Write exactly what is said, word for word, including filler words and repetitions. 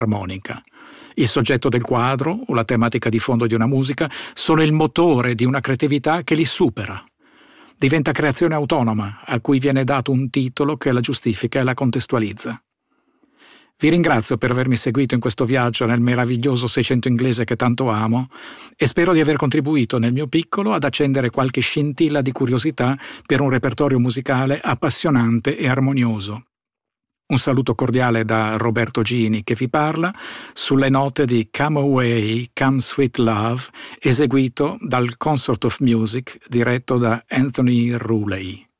armonica. Il soggetto del quadro o la tematica di fondo di una musica sono il motore di una creatività che li supera. Diventa creazione autonoma, a cui viene dato un titolo che la giustifica e la contestualizza. Vi ringrazio per avermi seguito in questo viaggio nel meraviglioso Seicento inglese che tanto amo e spero di aver contribuito nel mio piccolo ad accendere qualche scintilla di curiosità per un repertorio musicale appassionante e armonioso. Un saluto cordiale da Roberto Gini che vi parla sulle note di Come Away, Come Sweet Love, eseguito dal Consort of Music diretto da Anthony Ruley.